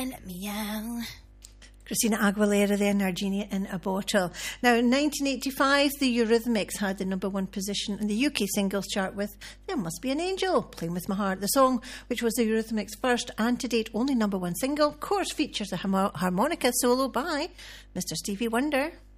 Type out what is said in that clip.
let me out. Christina Aguilera then, Genie in a Bottle. Now, in 1985, the Eurythmics had the number one position in the UK singles chart with There Must Be an Angel, Playing With My Heart. The song, which was the Eurythmics' first and to date only number one single, of course features a harmonica solo by Mr. Stevie Wonder.